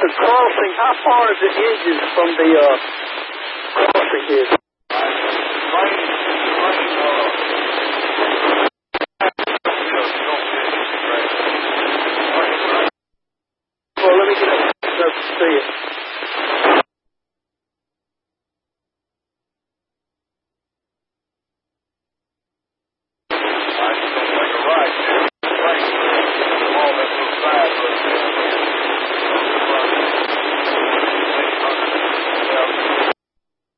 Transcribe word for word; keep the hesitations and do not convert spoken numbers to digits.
the crossing, how far is the engine from the uh, crossing here?